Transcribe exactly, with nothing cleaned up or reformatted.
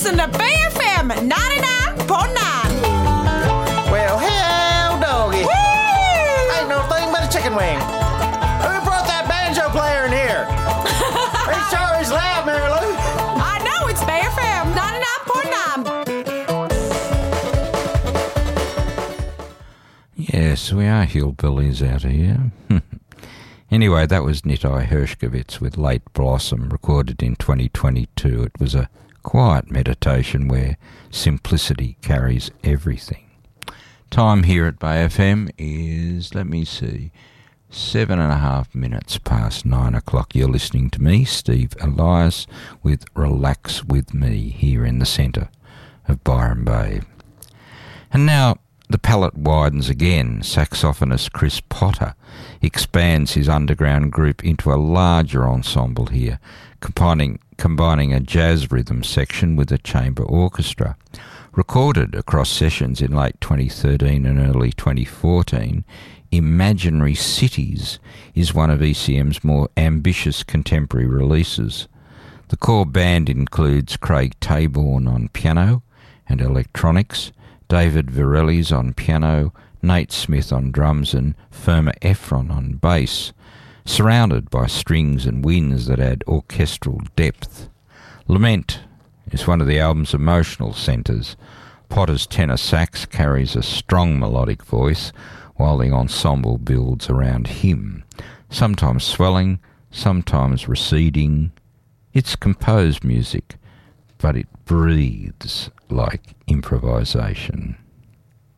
listen to B F M ninety-nine point nine. Well, hell, doggy. Woo! Ain't no thing but a chicken wing. Who brought that banjo player in here? He sure is loud, Mary Lou. I know, it's B F M ninety-nine point nine. Yes, we are hillbillies out here. Anyway, that was Nitai Hershkovitz with Late Blossom, recorded in twenty twenty-two. It was a quiet meditation where simplicity carries everything. Time here at Bay F M is, let me see, seven and a half minutes past nine o'clock. You're listening to me, Steve Elias, with Relax With Me here in the centre of Byron Bay. And now the palette widens again. Saxophonist Chris Potter expands his underground group into a larger ensemble here, combining, combining a jazz rhythm section with a chamber orchestra. Recorded across sessions in late twenty thirteen and early twenty fourteen, Imaginary Cities is one of E C M's more ambitious contemporary releases. The core band includes Craig Taborn on piano and electronics, David Virellis on piano, Nate Smith on drums and Firma Efron on bass, surrounded by strings and winds that add orchestral depth. Lament is one of the album's emotional centres. Potter's tenor sax carries a strong melodic voice while the ensemble builds around him, sometimes swelling, sometimes receding. It's composed music, but it breathes like improvisation.